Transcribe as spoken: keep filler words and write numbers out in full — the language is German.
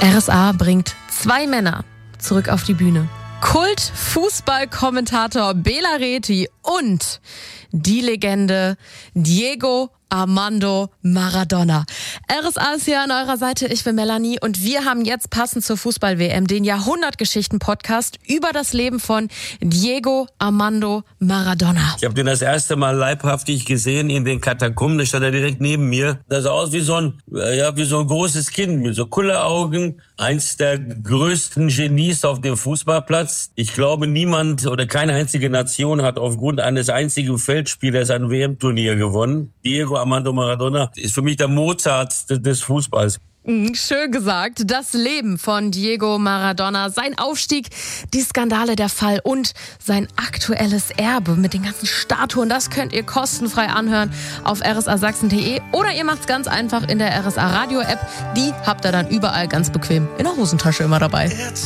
R S A bringt zwei Männer zurück auf die Bühne. Kult-Fußballkommentator Bela Reti und die Legende Diego Armando Maradona. R S A ist hier an eurer Seite, ich bin Melanie und wir haben jetzt passend zur Fußball-W M den Jahrhundertgeschichten-Podcast über das Leben von Diego Armando Maradona. Ich habe den das erste Mal leibhaftig gesehen in den Katakomben, da stand er direkt neben mir. Das sah aus wie so ein, ja, wie so ein großes Kind mit so Kulleraugen. Eins der größten Genies auf dem Fußballplatz. Ich glaube, niemand oder keine einzige Nation hat aufgrund eines einzigen Feldspielers ein W M-Turnier gewonnen. Diego Armando Maradona ist für mich der Mozart des Fußballs. Schön gesagt. Das Leben von Diego Maradona, sein Aufstieg, die Skandale, der Fall und sein aktuelles Erbe mit den ganzen Statuen, das könnt ihr kostenfrei anhören auf r s a sachsen punkt d e oder ihr macht's ganz einfach in der R S A Radio App. Die habt ihr dann überall ganz bequem in der Hosentasche immer dabei.